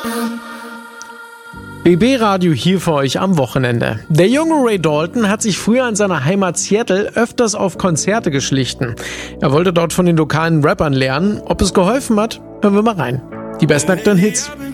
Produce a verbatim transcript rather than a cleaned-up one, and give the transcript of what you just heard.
B B-Radio hier für euch am Wochenende. Der junge Ray Dalton hat sich früher in seiner Heimat Seattle öfters auf Konzerte geschlichen. Er wollte dort von den lokalen Rappern lernen. Ob es geholfen hat, hören wir mal rein. Die besten aktuellen Hits.